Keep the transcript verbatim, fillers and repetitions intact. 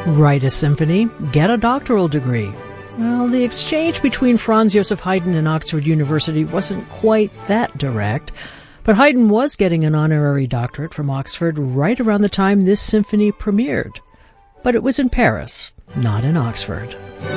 Write a symphony, get a doctoral degree. Well, the exchange between Franz Joseph Haydn and Oxford University wasn't quite that direct, but Haydn was getting an honorary doctorate from Oxford right around the time this symphony premiered. But it was in Paris, not in Oxford.